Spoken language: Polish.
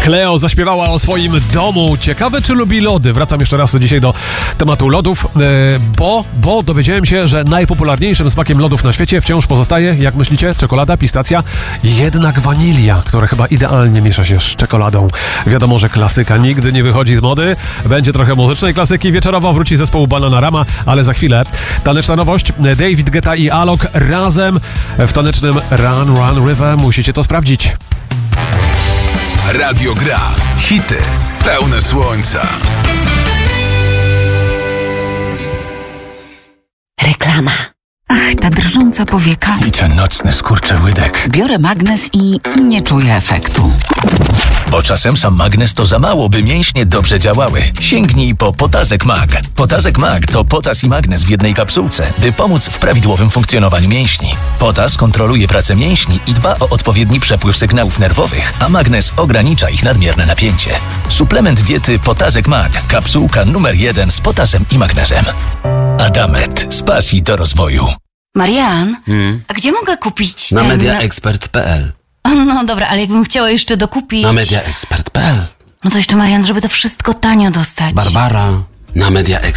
Cleo zaśpiewała o swoim domu. Ciekawe, czy lubi lody. Wracam jeszcze raz dzisiaj do tematu lodów, bo dowiedziałem się, że najpopularniejszym smakiem lodów na świecie wciąż pozostaje, jak myślicie, czekolada, pistacja, jednak wanilia, która chyba idealnie miesza się z czekoladą. Wiadomo, że klasyka nigdy nie wychodzi z mody. Będzie trochę muzycznej klasyki. Wieczorowo wróci zespołu Bananarama, ale za chwilę taneczna nowość. David Guetta i Alok razem w tanecznym Run Run River. Musicie to sprawdzić. Radio Gra. Hity pełne słońca. Reklama. Ach, ta drżąca powieka. I ten nocny skurczyłydek. Biorę magnes i nie czuję efektu. Bo czasem sam magnes to za mało, by mięśnie dobrze działały. Sięgnij po Potazek Mag. Potazek Mag to potas i magnes w jednej kapsułce, by pomóc w prawidłowym funkcjonowaniu mięśni. Potas kontroluje pracę mięśni i dba o odpowiedni przepływ sygnałów nerwowych, a magnes ogranicza ich nadmierne napięcie. Suplement diety Potazek Mag. Kapsułka numer 1 z potasem i magnezem. Adamet. Z pasji do rozwoju. Marian, a gdzie mogę kupić Na ten... mediaexpert.pl. No dobra, ale jakbym chciała jeszcze dokupić... Na mediaexpert.pl. No to jeszcze, Marian, żeby to wszystko tanio dostać. Barbara. Na mediaexpert.pl.